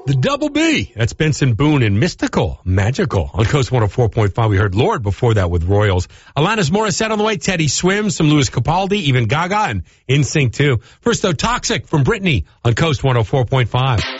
The Double B. That's Benson Boone and Mystical, Magical. On Coast 104.5, we heard Lord before that with Royals. Alanis Morissette on the way, Teddy Swims, some Louis Capaldi, even Gaga, and NSYNC too. First though, Toxic from Britney on Coast 104.5.